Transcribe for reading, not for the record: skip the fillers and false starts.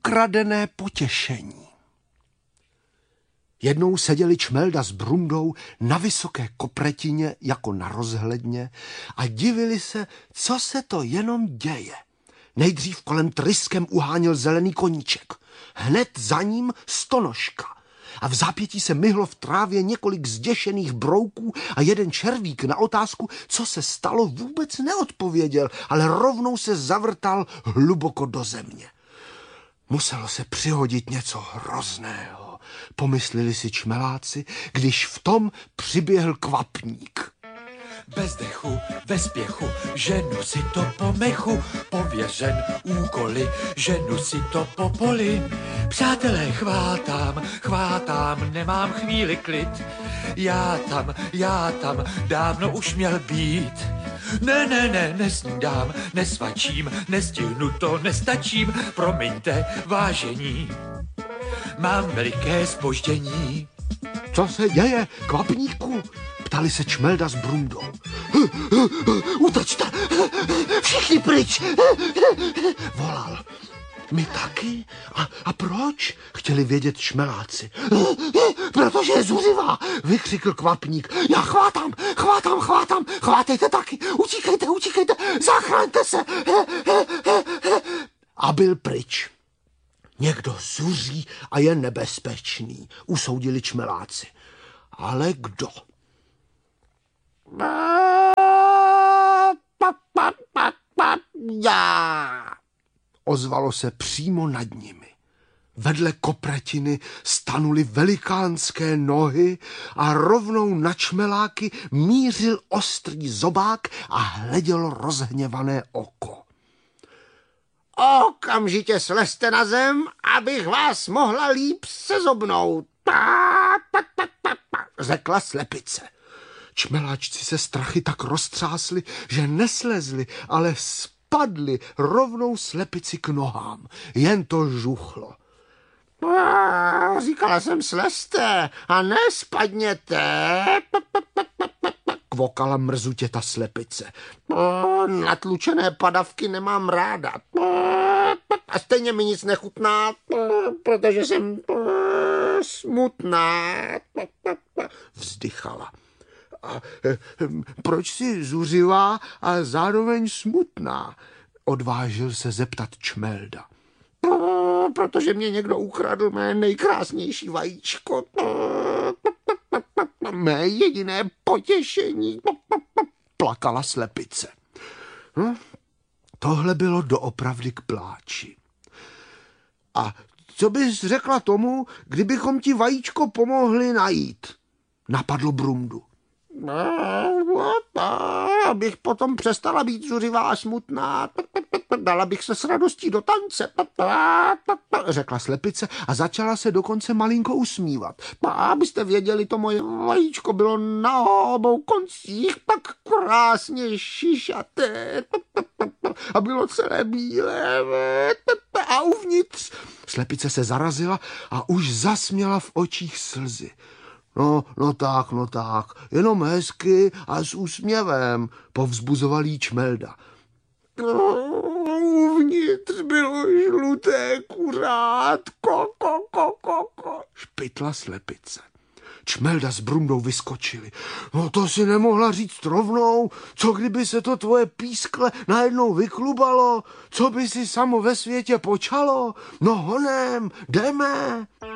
ukradené potěšení. Jednou seděli Čmelda s Brundou na vysoké kopretině jako na rozhledně a divili se, co se to jenom děje. Nejdřív kolem tryskem uháněl zelený koníček, hned za ním stonožka a v zápětí se myhlo v trávě několik zděšených brouků a jeden červík na otázku, co se stalo, vůbec neodpověděl, ale rovnou se zavrtal hluboko do země. Muselo se přihodit něco hrozného, pomysleli si čmeláci, když v tom přiběhl kvapník. Bez dechu, ve spěchu, ženu si to po mechu, pověřen úkoly, ženu si to po poli. Přátelé, chvátám, nemám chvíli klid. Já tam, dávno už měl být. Ne, nesnídám, nesvačím, nestihnu to, nestačím, promiňte, vážení, mám veliké zpoždění. Co se děje, kvapníku? Ptali se Čmelda s Brundou. Utečte, všichni pryč, volal. My taky? A proč? Chtěli vědět čmeláci. Protože je zuřivá, vykřikl kvapník. Já chvátám, chvátejte taky, utíkejte, zachraňte se. A byl pryč. Někdo zuří a je nebezpečný, usoudili čmeláci. Ale kdo? Já! Ozvalo se přímo nad nimi. Vedle kopretiny stanuly velikánské nohy a rovnou na čmeláky mířil ostrý zobák a hledělo rozhněvané oko. Okamžitě slezte na zem, abych vás mohla líp sezobnout, řekla slepice. Čmeláčci se strachy tak roztřásli, že neslezli, ale spadli rovnou slepici k nohám. Jen to žuchlo. Říkala jsem, slezte a nespadněte, kvokala mrzutě ta slepice. Natlučené padavky nemám ráda. A stejně mi nic nechutná, protože jsem smutná, vzdychala. A proč jsi zuřivá a zároveň smutná? Odvážil se zeptat Čmelda. Protože mě někdo ukradl mé nejkrásnější vajíčko. Mé jediné potěšení, plakala slepice. Tohle bylo doopravdy k pláči. A co bys řekla tomu, kdybychom ti vajíčko pomohli najít? Napadlo Brundu. Abych potom přestala být zuřivá a smutná, dala bych se s radostí do tance, řekla slepice a začala se dokonce malinko usmívat. Abyste věděli, to moje vajíčko bylo na obou koncích tak krásně šišaté a bylo celé bílé a uvnitř. Slepice se zarazila a už zasměla v očích slzy. No tak, jenom hezky a s úsměvem, povzbuzoval jí Čmelda. Uvnitř bylo žluté kuřátko, špitla slepice. Čmelda s Brundou vyskočili. No to si nemohla říct rovnou, co kdyby se to tvoje pískle najednou vyklubalo, co by si samo ve světě počalo? No honem, jdeme.